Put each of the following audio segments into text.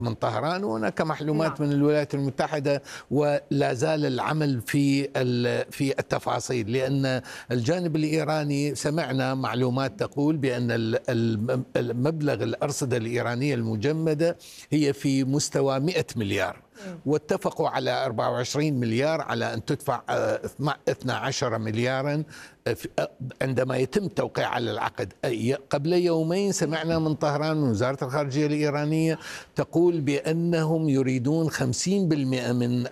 من طهران، وهناك محلومات نعم. من الولايات المتحدة، ولا زال العمل في التفاصيل، لأن الجانب الإيراني سمعنا معلومات تقول بأن المبلغ الأرصدة الإيرانية المجمدة هي في مستوى 100 مليار، واتفقوا على 24 مليار على أن تدفع 12 مليارا عندما يتم توقيع على العقد. قبل يومين سمعنا من طهران من وزارة الخارجية الإيرانية تقول بأنهم يريدون 50% من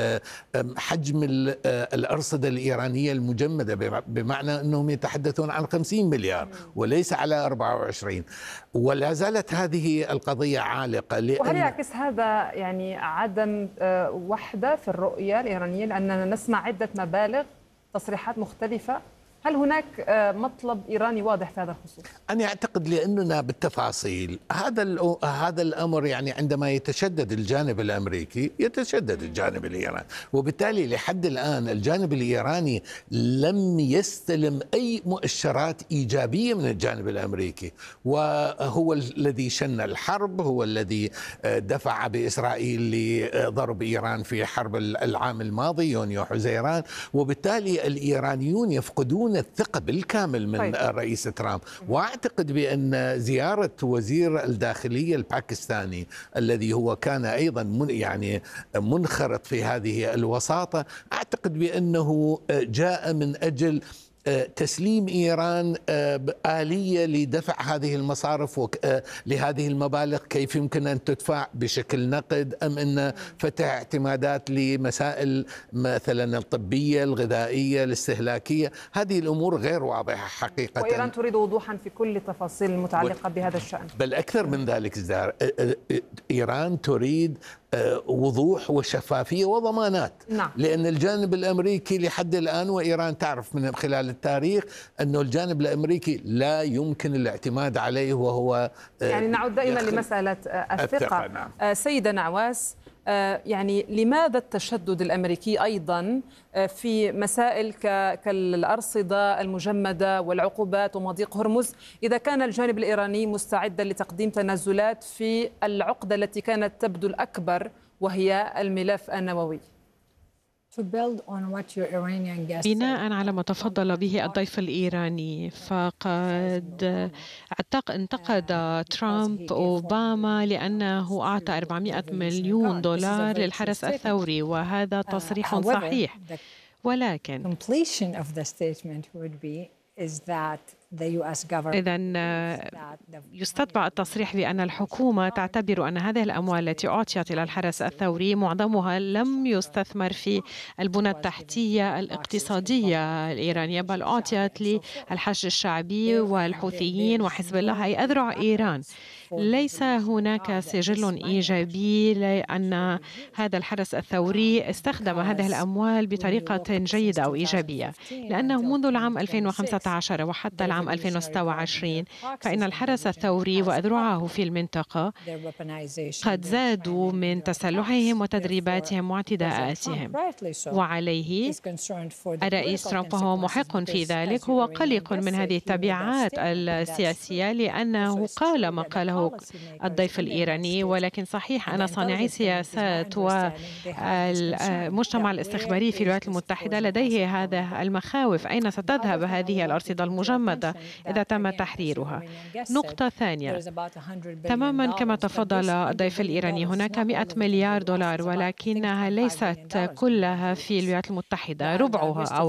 حجم الأرصدة الإيرانية المجمدة، بمعنى أنهم يتحدثون عن 50 مليار وليس على 24. ولا زالت هذه القضية عالقة. وهل يعكس هذا يعني عدم وحدة في الرؤية الإيرانية، لأننا نسمع عدة مبالغ، تصريحات مختلفة؟ هل هناك مطلب إيراني واضح في هذا الخصوص؟ أنا أعتقد لأننا بالتفاصيل هذا الأمر، يعني عندما يتشدد الجانب الأمريكي يتشدد الجانب الإيراني، وبالتالي لحد الآن الجانب الإيراني لم يستلم أي مؤشرات إيجابية من الجانب الأمريكي، وهو الذي شن الحرب، هو الذي دفع بإسرائيل لضرب إيران في حرب العام الماضي يونيو حزيران، وبالتالي الإيرانيون يفقدون الثقة بالكامل من الرئيس ترامب. وأعتقد بأن زيارة وزير الداخلية الباكستاني الذي هو كان أيضا يعني منخرط في هذه الوساطة، أعتقد بأنه جاء من أجل تسليم إيران آلية لدفع هذه المصارف لهذه المبالغ، كيف يمكن أن تدفع بشكل نقد، أم أن فتح اعتمادات لمسائل مثلا الطبية الغذائية الاستهلاكية. هذه الأمور غير واضحة حقيقة، وإيران تريد وضوحا في كل التفاصيل المتعلقة بهذا الشأن. بل أكثر من ذلك إيران تريد وضوح وشفافية وضمانات. نعم. لأن الجانب الأمريكي لحد الآن، وإيران تعرف من خلال التاريخ أنه الجانب الأمريكي لا يمكن الاعتماد عليه، وهو يعني نعود دائما لمسألة الثقة. نعم. سيدة نعواس، يعني لماذا التشدد الأمريكي أيضا في مسائل كالأرصدة المجمدة والعقوبات ومضيق هرمز، إذا كان الجانب الإيراني مستعدا لتقديم تنازلات في العقدة التي كانت تبدو الأكبر وهي الملف النووي؟ بناء على ما تفضل به الضيف الإيراني، فقد انتقد ترامب أوباما لأنه أعطى 400 مليون دولار للحرس الثوري، وهذا تصريح صحيح، ولكن إذن يستتبع التصريح بأن الحكومة تعتبر أن هذه الأموال التي أعطيت إلى الحرس الثوري معظمها لم يستثمر في البنى التحتية الاقتصادية الإيرانية، بل أعطيت للحشد الشعبي والحوثيين وحزب الله، أي أذرع إيران. ليس هناك سجل إيجابي لأن هذا الحرس الثوري استخدم هذه الأموال بطريقة جيدة أو إيجابية، لأنه منذ العام 2015 وحتى العام 2026 فإن الحرس الثوري وأذرعه في المنطقة قد زادوا من تسلحهم وتدريباتهم واعتداءاتهم، وعليه الرئيس ترامب وهو محق في ذلك هو قلق من هذه التبعات السياسية، لأنه قال ما قاله الضيف الإيراني. ولكن صحيح أن صانعي سياسات والمجتمع الاستخباري في الولايات المتحدة لديه هذا المخاوف، أين ستذهب هذه الأرصدة المجمدة إذا تم تحريرها؟ نقطة ثانية، تماما كما تفضل الضيف الإيراني، هناك 100 مليار دولار، ولكنها ليست كلها في الولايات المتحدة، ربعها أو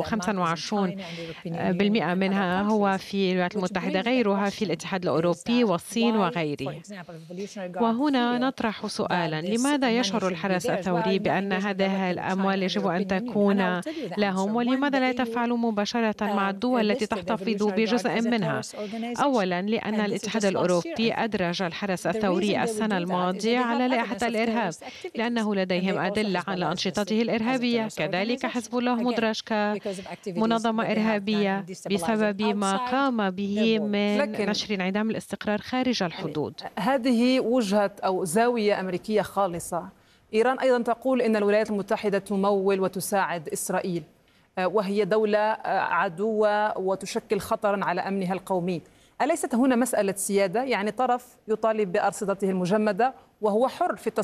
25% منها هو في الولايات المتحدة، غيرها في الاتحاد الأوروبي والصين وغيره. وهنا نطرح سؤالا، لماذا يشعر الحرس الثوري بأن هذه الأموال يجب أن تكون لهم، ولماذا لا يتفاعلوا مباشرة مع الدول التي تحتفظ بجزء منها؟ أولا، لأن الاتحاد الأوروبي أدرج الحرس الثوري السنة الماضية على لائحة الإرهاب، لأنه لديهم أدلة على أنشطته الإرهابية، كذلك حزب الله مدرج كمنظمة إرهابية بسبب ما قام به من نشر انعدام الاستقرار خارج الحدود. هذه وجهة أو زاوية أمريكية خالصة. إيران أيضا تقول إن الولايات المتحدة تمول وتساعد إسرائيل، وهي دولة عدوة وتشكل خطرا على أمنها القومي. أليست هنا مسألة سيادة؟ يعني طرف يطالب بأرصدته المجمدة وهو حر في التصرف